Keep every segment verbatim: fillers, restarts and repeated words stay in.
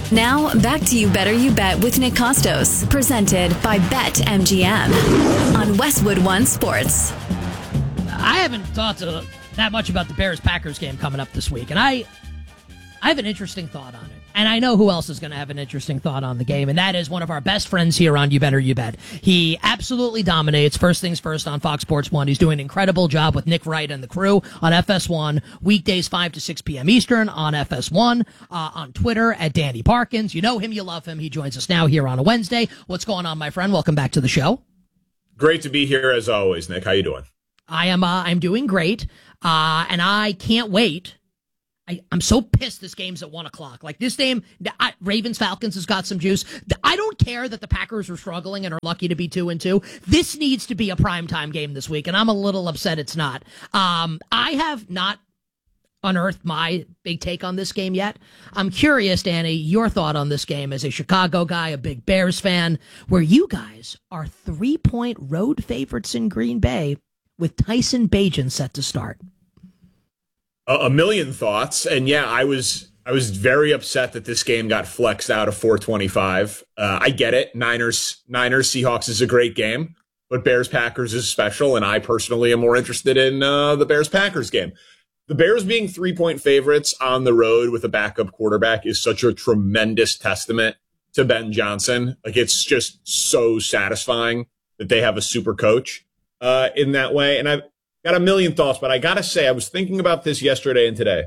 Now, back to You Better You Bet with Nick Costos, presented by BetMGM on Westwood One Sports. I haven't thought to, that much about the Bears-Packers game coming up this week, and I, I have an interesting thought on it. And I know who else is going to have an interesting thought on the game, and that is one of our best friends here on You Better You Bet. He absolutely dominates First Things First on Fox Sports one. He's doing an incredible job with Nick Wright and the crew on F S one, weekdays five to six p.m. Eastern on F S one, uh, on Twitter at Danny Parkins. You know him, you love him. He joins us now here on a Wednesday. What's going on, my friend? Welcome back to the show. Great to be here as always, Nick. How you doing? I am uh, I'm doing great, uh, and I can't wait. I, I'm so pissed this game's at one o'clock. Like, this game, I, Ravens-Falcons has got some juice. I don't care that the Packers are struggling and are lucky to be two and two. This needs to be a primetime game this week, and I'm a little upset it's not. Um, I have not unearthed my big take on this game yet. I'm curious, Danny, your thought on this game as a Chicago guy, a big Bears fan, where you guys are three-point road favorites in Green Bay with Tyson Bagent set to start. A million thoughts, and yeah, I was I was very upset that this game got flexed out of four twenty-five. Uh, I get it. Niners Niners Seahawks is a great game, but Bears Packers is special, and I personally am more interested in uh, the Bears Packers game. The Bears being three point favorites on the road with a backup quarterback is such a tremendous testament to Ben Johnson. Like, it's just so satisfying that they have a super coach uh, in that way, and I've got a million thoughts, but I got to say, I was thinking about this yesterday and today.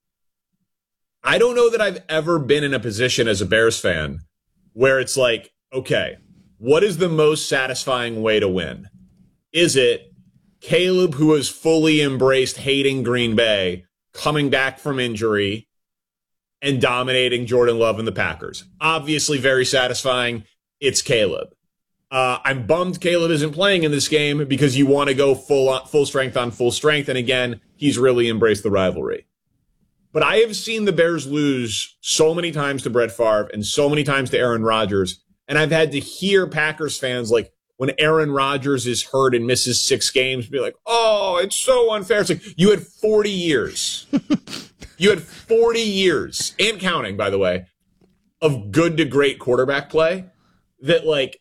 I don't know that I've ever been in a position as a Bears fan where it's like, okay, what is the most satisfying way to win? Is it Caleb, who has fully embraced hating Green Bay, coming back from injury and dominating Jordan Love and the Packers? Obviously very satisfying. It's Caleb. Uh, I'm bummed Caleb isn't playing in this game because you want to go full on, full strength on full strength. And again, he's really embraced the rivalry. But I have seen the Bears lose so many times to Brett Favre and so many times to Aaron Rodgers. And I've had to hear Packers fans, like, when Aaron Rodgers is hurt and misses six games, be like, oh, it's so unfair. It's like, you had forty years. You had forty years, and counting, by the way, of good to great quarterback play that, like,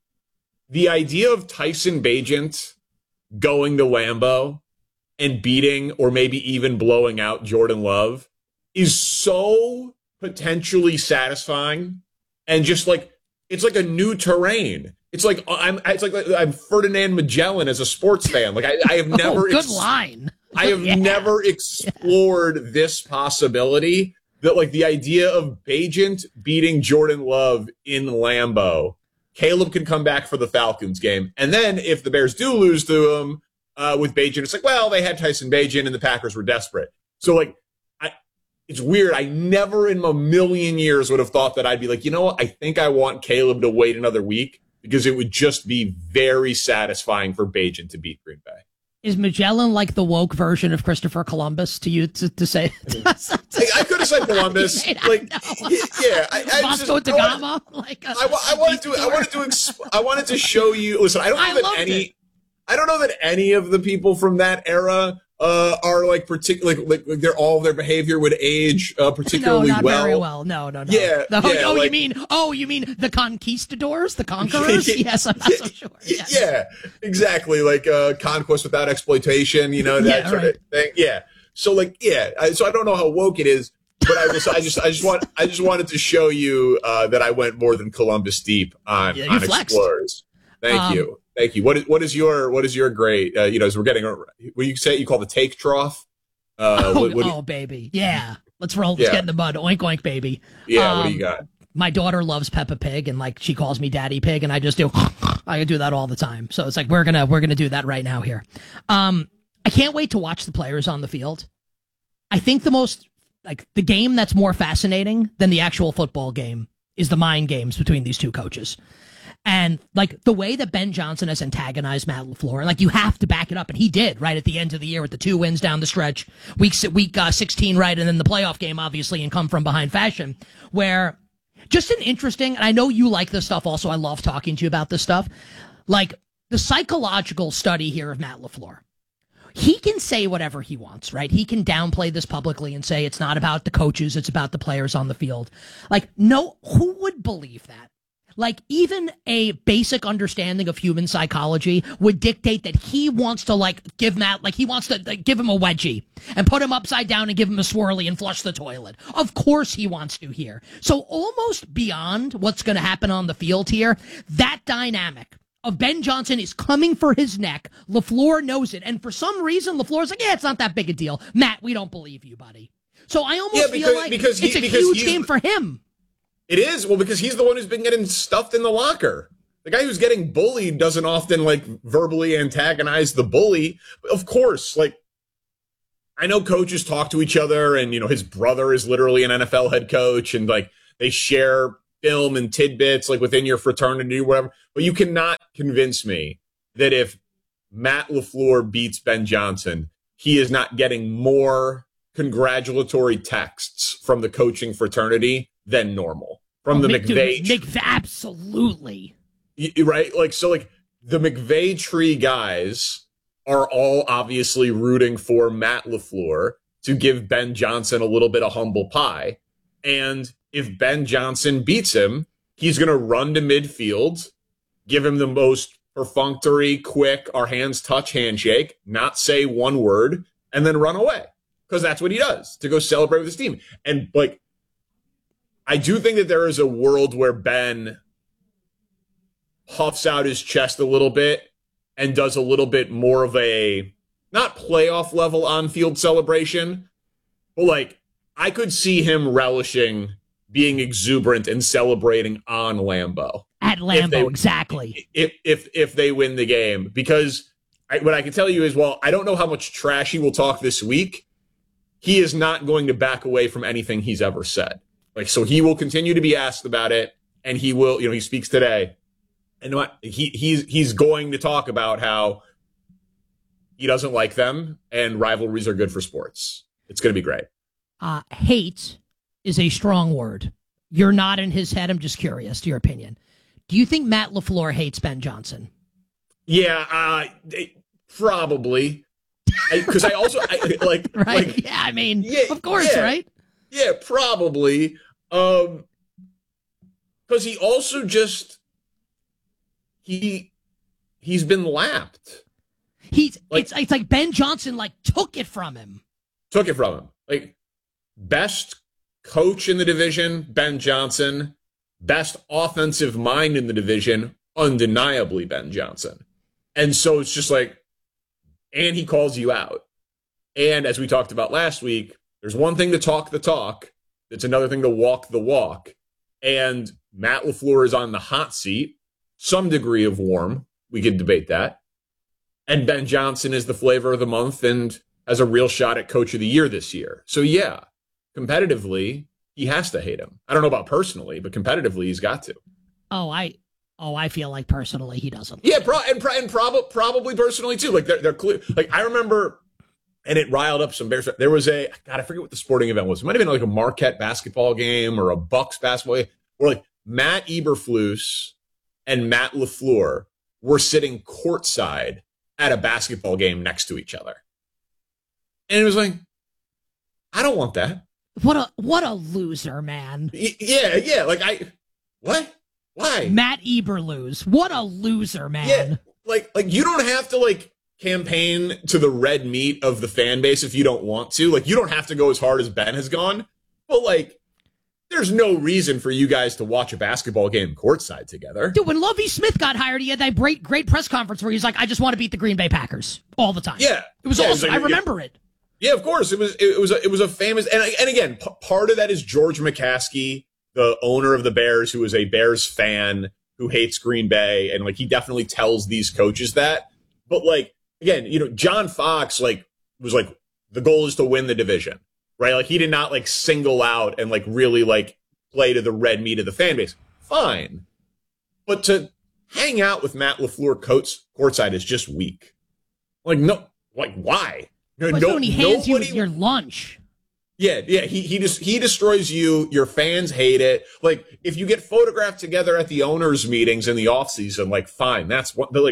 the idea of Tyson Bagent going to Lambeau and beating or maybe even blowing out Jordan Love is so potentially satisfying, and just like, it's like a new terrain. It's like I'm it's like I'm Ferdinand Magellan as a sports fan. Like, I, I have never oh, good ex- line. I have yeah. never explored yeah. this possibility that, like, the idea of Bagent beating Jordan Love in Lambeau. Caleb can come back for the Falcons game. And then if the Bears do lose to him uh, with Bagent, it's like, well, they had Tyson Bagent and the Packers were desperate. So, like, I, it's weird. I never in a million years would have thought that I'd be like, you know what? I think I want Caleb to wait another week because it would just be very satisfying for Bagent to beat Green Bay. Is Magellan like the woke version of Christopher Columbus to you to, to say? I, I could have said Columbus. Like, yeah, I, I Vasco da Gama. Like, a, I, I wanted to. I wanted to. Exp- I wanted to show you. Listen, I don't know I that any. It. I don't know that any of the people from that era uh, are like particularly like, like they're all their behavior would age uh, particularly no, not well. Very well. No, no, no. Yeah. The, yeah oh, like, you mean? Oh, you mean the conquistadors, the conquerors? Yes, I'm not so sure. Yes. Yeah, exactly. Like uh, conquest without exploitation. You know, that yeah, sort right. of thing. Yeah. So like, yeah. I, so I don't know how woke it is, but I was. I just. I just want. I just wanted to show you uh, that I went more than Columbus deep on, yeah, on flexed. Explorers. Thank um, you. Thank you. What is what is your what is your great? Uh, you know, as we're getting, what do you say? You call the take trough? Uh, oh, what, what oh you, baby, yeah. Let's roll. Let's yeah. get in the mud. Oink oink, baby. Yeah. Um, what do you got? My daughter loves Peppa Pig, and like she calls me Daddy Pig, and I just do. I do that all the time. So it's like we're gonna we're gonna do that right now here. Um, I can't wait to watch the players on the field. I think the most like the game that's more fascinating than the actual football game is the mind games between these two coaches. And, like, the way that Ben Johnson has antagonized Matt LaFleur, like, you have to back it up. And he did, right, at the end of the year with the two wins down the stretch. Week week uh, sixteen, right, and then the playoff game, obviously, in come-from-behind fashion, where just an interesting, and I know you like this stuff also. I love talking to you about this stuff. Like, the psychological study here of Matt LaFleur. he can say whatever he wants, right? He can downplay this publicly and say it's not about the coaches, it's about the players on the field. Like, no, who would believe that? Like, even a basic understanding of human psychology would dictate that he wants to, like, give Matt, like, he wants to like, give him a wedgie and put him upside down and give him a swirly and flush the toilet. Of course he wants to here. So almost beyond what's going to happen on the field here, that dynamic of Ben Johnson is coming for his neck. LaFleur knows it. And for some reason, LaFleur's like, yeah, it's not that big a deal. Matt, we don't believe you, buddy. So I almost yeah, because, feel like because he, it's a because huge game for him. It is. Well, because he's the one who's been getting stuffed in the locker. The guy who's getting bullied doesn't often, like, verbally antagonize the bully. Of course, like, I know coaches talk to each other, and, you know, his brother is literally an N F L head coach, and, like, they share film and tidbits, like, within your fraternity or whatever. But you cannot convince me that if Matt LaFleur beats Ben Johnson, he is not getting more congratulatory texts from the coaching fraternity than normal. From oh, the Mc, McVay dude, Mc, absolutely. Right? Like, so, like, the McVay tree guys are all obviously rooting for Matt LaFleur to give Ben Johnson a little bit of humble pie. And if Ben Johnson beats him, he's going to run to midfield, give him the most perfunctory, quick, our hands touch handshake, not say one word, and then run away. Because that's what he does, to go celebrate with his team. And, like, I do think that there is a world where Ben puffs out his chest a little bit and does a little bit more of a, not playoff level on-field celebration, but, like, I could see him relishing being exuberant and celebrating on Lambeau. At Lambeau, they, exactly. If, if, if they win the game. Because I, what I can tell you is, well, I don't know how much trash he will talk this week. He is not going to back away from anything he's ever said. Like, so he will continue to be asked about it, and he will, you know, he speaks today. And what he he's he's going to talk about how he doesn't like them, and rivalries are good for sports. It's going to be great. Uh, hate is a strong word. You're not in his head. I'm just curious to your opinion. Do you think Matt LaFleur hates Ben Johnson? Yeah, uh, probably. Because I, I also I, like right. Like, yeah, I mean, yeah, of course, yeah, right? Yeah, probably. Um, because he also just he he's been lapped. He's like, it's it's like Ben Johnson like took it from him. Took it from him. Like, best coach in the division, Ben Johnson. Best offensive mind in the division, undeniably Ben Johnson. And so it's just like, and he calls you out. And as we talked about last week, there's one thing to talk the talk. It's another thing to walk the walk. And Matt LaFleur is on the hot seat, some degree of warm. We could debate that. And Ben Johnson is the flavor of the month and has a real shot at coach of the year this year. So yeah, competitively, he has to hate him. I don't know about personally, but competitively, he's got to. Oh, I, oh, I feel like personally he doesn't. Yeah, pro- and, pro- and prob- probably personally too. Like they're they're clear. Like I remember, and it riled up some Bears. There was a God, I forget what the sporting event was. It might have been like a Marquette basketball game or a Bucks basketball game, where like Matt Eberflus and Matt LaFleur were sitting courtside at a basketball game next to each other, and it was like, I don't want that. What a what a loser, man. Yeah, yeah. Like I, what? Why? Matt Eberflus. What a loser, man. Yeah, like like you don't have to like campaign to the red meat of the fan base if you don't want to. Like you don't have to go as hard as Ben has gone. But like, there's no reason for you guys to watch a basketball game courtside together. Dude, when Lovie Smith got hired, he had that great great press conference where he's like, "I just want to beat the Green Bay Packers all the time." Yeah, it was yeah, awesome. It was like, I remember yeah. it. Yeah, of course. It was it was a, it was a famous and and again, p- part of that is George McCaskey, the owner of the Bears, who is a Bears fan who hates Green Bay, and like he definitely tells these coaches that. But like again, you know, John Fox like was like the goal is to win the division, right? Like he did not like single out and like really like play to the red meat of the fan base. Fine, but to hang out with Matt LaFleur coats courtside is just weak. Like no, like why? No, but no, when he hands nobody, you your lunch. Yeah, yeah. He he just he destroys you. Your fans hate it. Like if you get photographed together at the owners' meetings in the off season, like fine, that's what. But like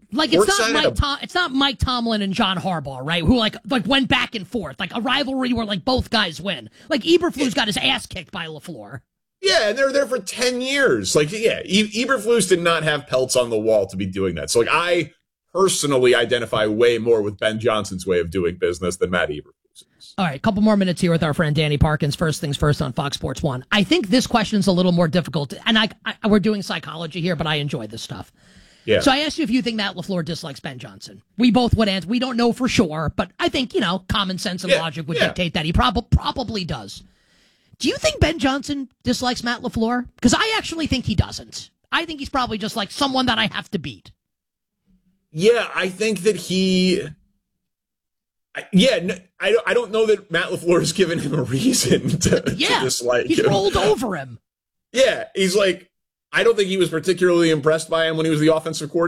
Like it's not Courtside Mike at a- Tom, it's not Mike Tomlin and John Harbaugh, right? Who like like went back and forth, like a rivalry where like both guys win. Like Eberflus got his ass kicked by LaFleur. Yeah, and they're there for ten years. Like, yeah, e- Eberflus did not have pelts on the wall to be doing that. So, like, I personally identify way more with Ben Johnson's way of doing business than Matt Eberflus's. All right, a couple more minutes here with our friend Danny Parkins. First things first on Fox Sports One. I think this question's a little more difficult, and I, I we're doing psychology here, but I enjoy this stuff. Yeah. So I asked you if you think Matt LaFleur dislikes Ben Johnson. We both would answer. We don't know for sure, but I think, you know, common sense and yeah, logic would yeah. dictate that he prob- probably does. Do you think Ben Johnson dislikes Matt LaFleur? Because I actually think he doesn't. I think he's probably just like someone that I have to beat. Yeah, I think that he... I, yeah, no, I, don't- I don't know that Matt LaFleur has given him a reason to, Yeah, to dislike he's him. rolled over him. Yeah, he's like... I don't think he was particularly impressed by him when he was the offensive coordinator.